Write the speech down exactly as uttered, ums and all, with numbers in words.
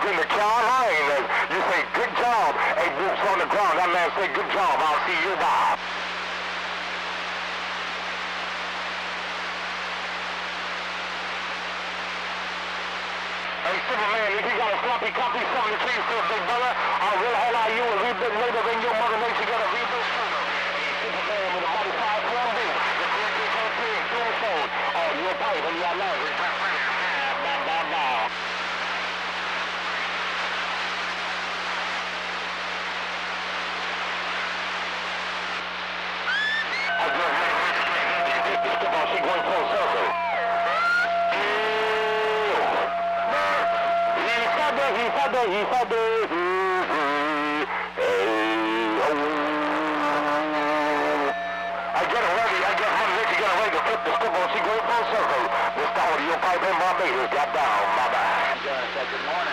in the Carolinas. You say, good job. Hey, boots on the ground. That man say, good job. I'll see you, Bob. Hey, Superman, if you got a sloppy copy, something to change to a big brother, I'll will hell out you and rebuild later than your mother nature got a rebuild sooner. Superman with a mighty five one B. The three three four three and dual phone. Oh, your pipe and your love. Blah, blah, blah. She going full circle. He said that, he said that, I get it ready, I get ready, to get ready to flip the scribble. She going full circle. This audio pipe in Barbados got down, bye-bye. Good morning.